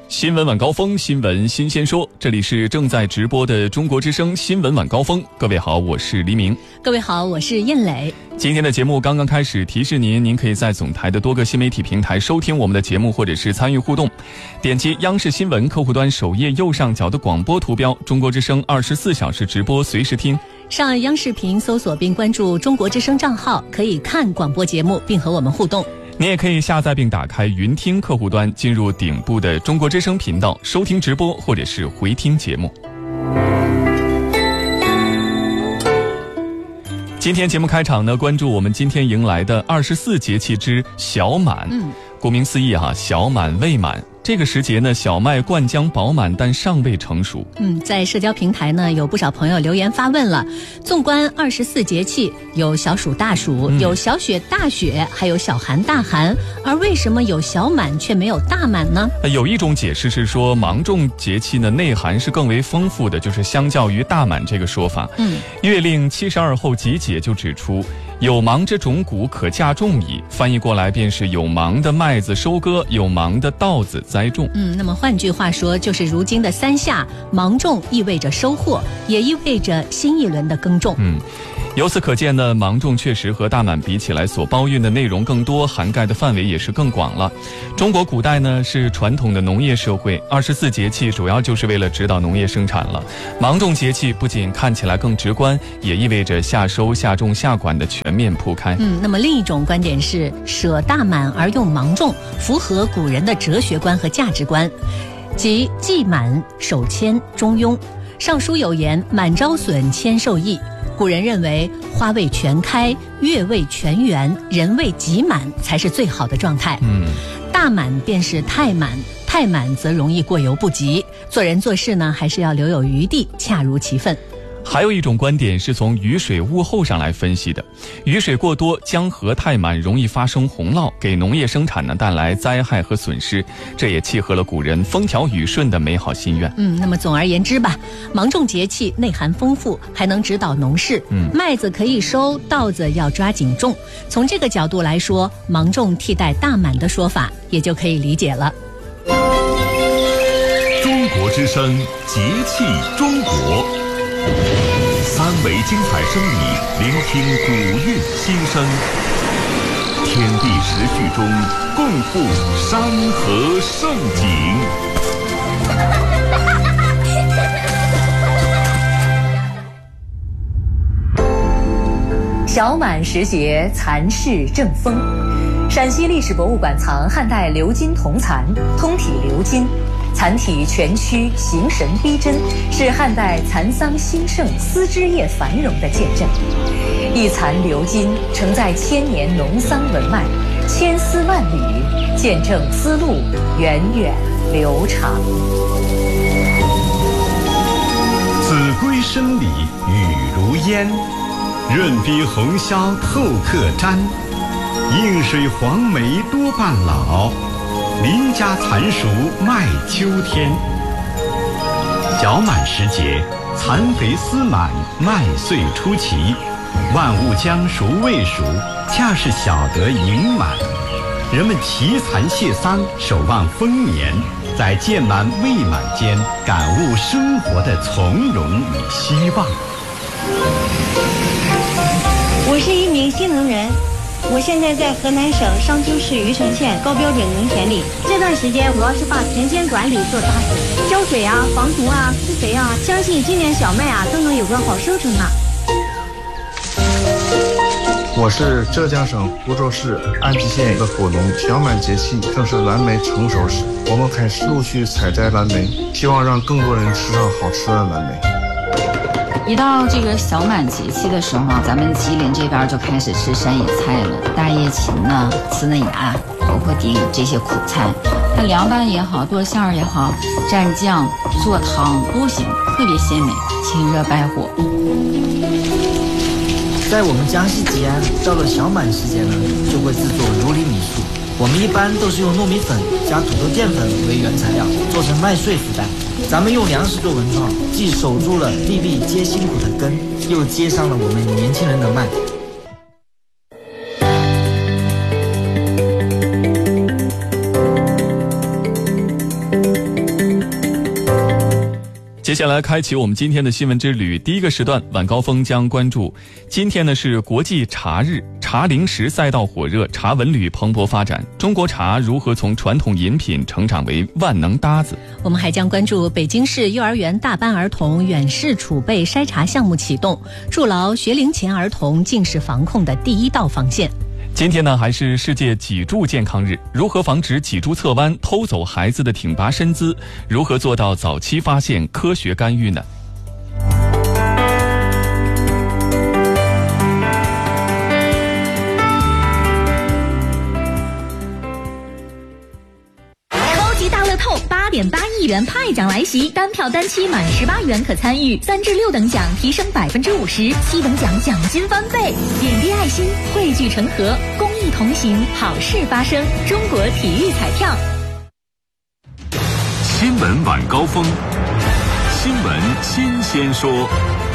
新闻晚高峰，新闻新鲜说，这里是正在直播的中国之声新闻晚高峰。各位好，我是黎明。 各位好，我是燕磊。 今天的节目刚刚开始，提示您可以在总台的多个新媒体平台收听我们的节目，或者是参与互动。点击央视新闻客户端首页右上角的广播图标，中国之声24小时直播，随时听。 上央视频搜索并关注中国之声账号，可以看广播节目并和我们互动。 你也可以下载并打开云听客户端，进入顶部的中国之声频道，收听直播或者是回听节目。今天节目开场呢，关注我们今天迎来的24节气之小满。顾名思义小满未满。这个时节呢，小麦灌浆饱满，但尚未成熟。 在社交平台呢，有不少朋友留言发问了。纵观24节气，有小暑大暑，有小雪大雪，还有小寒大寒，而为什么有小满却没有大满呢？ 有一种解释是说，芒种节气呢内涵是更为丰富的，就是相较于大满这个说法。月令72候集解就指出，有芒之种谷可稼种矣，翻译过来便是有芒的麦子收割，有芒的稻子栽种。 那么换句话说，就是如今的三夏，芒种意味着收获，也意味着新一轮的耕种。 由此可见呢，芒种确实和大满比起来，所包蕴的内容更多，涵盖的范围也是更广了。中国古代呢是传统的农业社会，24节气主要就是为了指导农业生产了。芒种节气不仅看起来更直观，也意味着夏收、夏种、夏管的全面铺开。 那么另一种观点是，舍大满而用芒种，符合古人的哲学观和价值观，即季满、守谦、中庸。尚书有言：满招损，谦受益。古人认为，花未全开，月未全圆，人未极满才是最好的状态。大满便是太满，太满则容易过犹不及。做人做事呢，还是要留有余地，恰如其分。 还有一种观点是从雨水物候上来分析的，雨水过多，江河太满，容易发生洪涝，给农业生产呢带来灾害和损失，这也契合了古人风调雨顺的美好心愿。 那么总而言之吧，芒种节气内涵丰富，还能指导农事。麦子可以收，稻子要抓紧种。从这个角度来说，芒种替代大满的说法也就可以理解了。 中国之声，节气中国。三维精彩声理，聆听古韵心声，天地时序中共赴山河盛景。 小满时节，蚕室正丰。陕西历史博物馆藏汉代鎏金铜蚕，通体鎏金，蚕体全曲，形神逼真，是汉代蚕桑兴盛、丝织业繁荣的见证。一蚕鎏金承载千年农桑文脉，千丝万缕，见证丝路源远流长。 子规声里雨如烟，润冰红消透客毡。映水黄梅多半老，邻家蚕熟卖秋天。小满时节，蚕肥丝满，麦穗出齐，万物将熟未熟，恰是晓得盈满。人们齐蚕谢桑，守望丰年，在届满未满间，感悟生活的从容与希望。 我是一名新农人，我现在在河南省商丘市虞城县高标准农田里。这段时间主要是把田间管理做扎实，浇水啊、防虫啊、施肥啊，相信今年小麦都能有个好收成呢。 我是浙江省湖州市安吉县的果农。小满节气正是蓝莓成熟时，我们开始陆续采摘蓝莓，希望让更多人吃上好吃的蓝莓。 一到这个小满节气的时候，咱们吉林这边就开始吃山野菜了，大叶芹呢、呲嫩芽，包括地里这些苦菜，它凉拌也好，剁馅儿也好，蘸酱做汤都行，特别鲜美，清热败火。 在我们江西吉安，到了小满时节呢，就会制作如里米醋。我们一般都是用糯米粉加土豆淀粉为原材料，做成麦穗福袋。咱们用粮食做文创，既守住了粒粒皆辛苦的根，又接上了我们年轻人的脉。 接下来开启我们今天的新闻之旅，第一个时段晚高峰将关注今天呢是国际茶日，茶零食赛道火热，茶文旅蓬勃发展，中国茶如何从传统饮品成长为万能搭子。 我们还将关注北京市幼儿园大班儿童远视储备筛查项目启动，筑牢学龄前儿童近视防控的第一道防线。 今天呢还是世界脊柱健康日，如何防止脊柱侧弯偷走孩子的挺拔身姿，如何做到早期发现科学干预呢？ 8.8亿元派奖来袭，单票单期满18元可参与，3至6等奖提升50%，7等奖奖金翻倍，点滴爱心，汇聚成河，公益同行，好事发生。中国体育彩票。 新闻晚高峰，新闻新鲜说。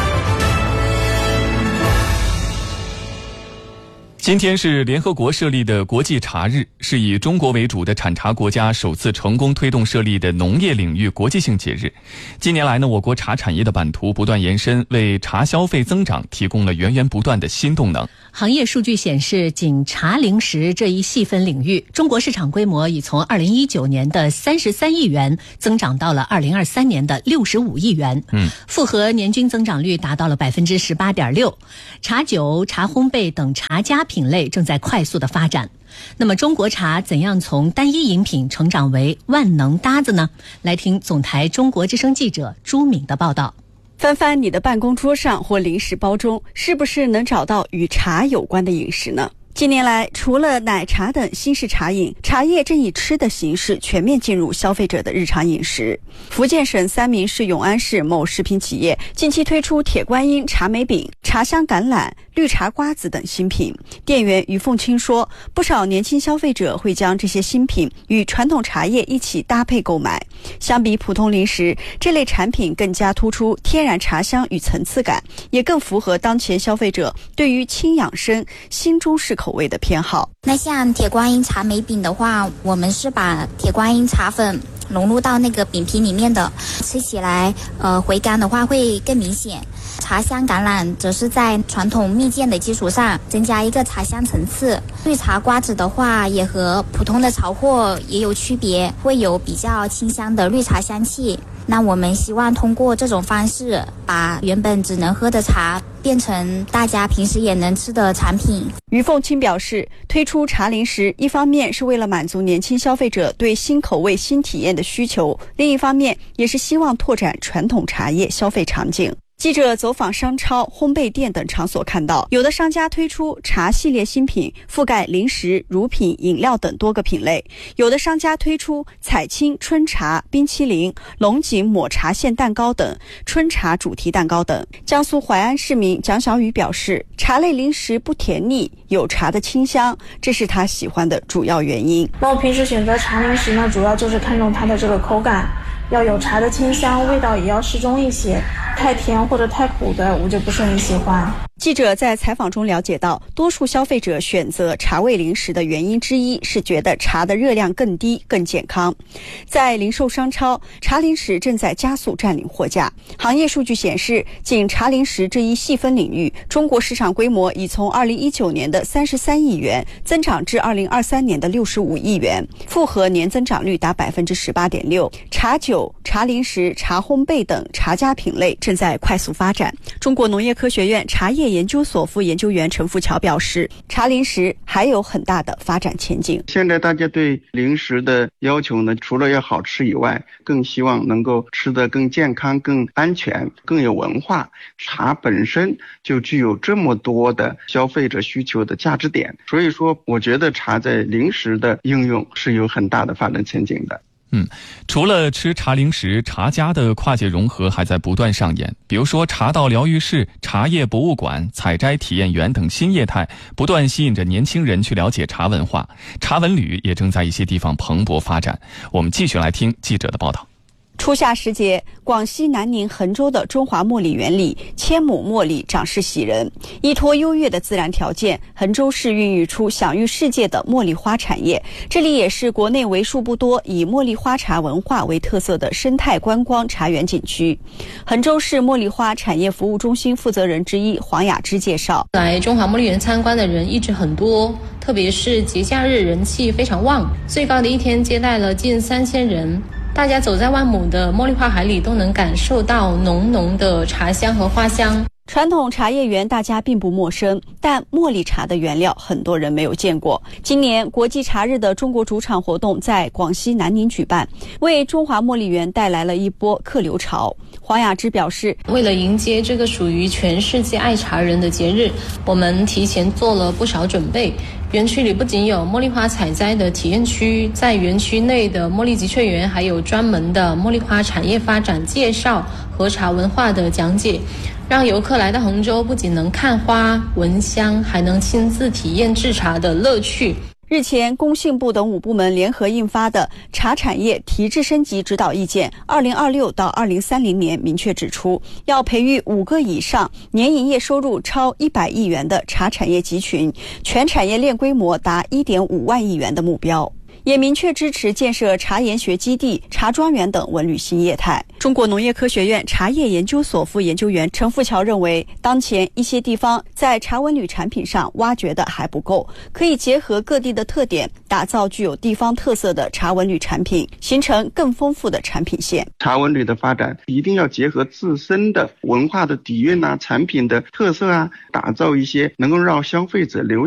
今天是联合国设立的国际茶日，是以中国为主的产茶国家首次成功推动设立的农业领域国际性节日。近年来呢，我国茶产业的版图不断延伸，为茶消费增长提供了源源不断的新动能。 行业数据显示，仅茶零食这一细分领域，中国市场规模已从2019年的33亿元增长到了2023年的65亿元，复合年均增长率达到了18.6%。茶酒、茶烘焙等茶加品类正在快速的发展。那么中国茶怎样从单一饮品成长为万能搭子呢？来听总台中国之声记者朱敏的报道。 翻翻你的办公桌上或零食包中，是不是能找到与茶有关的饮食呢？近年来，除了奶茶等新式茶饮，茶叶正以吃的形式全面进入消费者的日常饮食。福建省三明市永安市某食品企业近期推出铁观音茶梅饼、茶香橄榄、绿茶瓜子等新品。店员于凤清说，不少年轻消费者会将这些新品与传统茶叶一起搭配购买。相比普通零食，这类产品更加突出天然茶香与层次感，也更符合当前消费者对于轻养生、新中式口味的偏好。 那像铁观音茶梅饼的话，我们是把铁观音茶粉融入到那个饼皮里面的，吃起来回甘的话会更明显。茶香橄榄则是在传统蜜饯的基础上增加一个茶香层次。绿茶瓜子的话也和普通的潮货也有区别，会有比较清香的绿茶香气。那我们希望通过这种方式，把原本只能喝的茶变成大家平时也能吃的产品。 于凤清表示，推出茶零食，一方面是为了满足年轻消费者对新口味、新体验的需求，另一方面也是希望拓展传统茶叶消费场景。记者走访商超、烘焙店等场所看到，有的商家推出茶系列新品，覆盖零食、乳品、饮料等多个品类；有的商家推出彩青春茶、冰淇淋、龙井抹茶馅蛋糕等春茶主题蛋糕等。江苏淮安市民蒋小雨表示，茶类零食不甜腻，有茶的清香，这是他喜欢的主要原因。 那我平时选择茶零食呢，主要就是看重它的这个口感，要有茶的清香，味道也要适中一些，太甜或者太苦的我就不是很喜欢。 记者在采访中了解到，多数消费者选择茶味零食的原因之一是觉得茶的热量更低、更健康。在零售商超，茶零食正在加速占领货架。行业数据显示，仅茶零食这一细分领域，中国市场规模已从2019年的33亿元增长至2023年的65亿元，复合年增长率达18.6%。茶酒、茶零食、茶烘焙等茶加品类正在快速发展。中国农业科学院茶叶研究所副研究员陈富桥表示，茶零食还有很大的发展前景。 现在大家对零食的要求呢，除了要好吃以外，更希望能够吃得更健康、更安全、更有文化。茶本身就具有这么多的消费者需求的价值点，所以说我觉得茶在零食的应用是有很大的发展前景的。 除了吃茶零食，茶家的跨界融合还在不断上演。比如说茶道疗愈室、茶叶博物馆、采摘体验园等新业态，不断吸引着年轻人去了解茶文化。茶文旅也正在一些地方蓬勃发展。我们继续来听记者的报道。 初夏时节，广西南宁衡州的中华茉莉园里，1000亩茉莉长势喜人。依托优越的自然条件，衡州市孕育出享誉世界的茉莉花产业。这里也是国内为数不多以茉莉花茶文化为特色的生态观光茶园景区。衡州市茉莉花产业服务中心负责人之一黄雅芝介绍， 来中华茉莉园参观的人一直很多，特别是节假日人气非常旺，最高的一天接待了近3000人。大家走在万亩的茉莉花海里，都能感受到浓浓的茶香和花香。 传统茶叶园大家并不陌生，但茉莉茶的原料很多人没有见过。今年国际茶日的中国主场活动在广西南宁举办，为中华茉莉园带来了一波客流潮。黄雅芝表示， 为了迎接这个属于全世界爱茶人的节日，我们提前做了不少准备。园区里不仅有茉莉花采摘的体验区，在园区内的茉莉集萃园还有专门的茉莉花产业发展介绍和茶文化的讲解，让游客来到衡州不仅能看花闻香，还能亲自体验制茶的乐趣。 日前，工信部等5部门联合印发的《茶产业提质升级指导意见（2026到2030年）》明确指出，要培育5个以上年营业收入超100亿元的茶产业集群，全产业链规模达1.5万亿元的目标。也明确支持建设茶研学基地、茶庄园等文旅新业态。中国农业科学院茶叶研究所副研究员陈富桥认为，当前一些地方在茶文旅产品上挖掘的还不够，可以结合各地的特点，打造具有地方特色的茶文旅产品，形成更丰富的产品线。 茶文旅的发展一定要结合自身的文化的底蕴啊、产品的特色啊，打造一些能够让消费者留